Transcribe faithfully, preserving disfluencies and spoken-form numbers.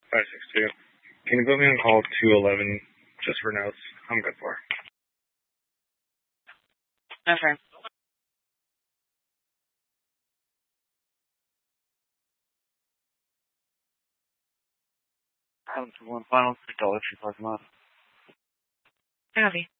five six two. Can you put me on call two eleven just for notes? I'm good for. Okay. One final three dollars for parking lot. Copy.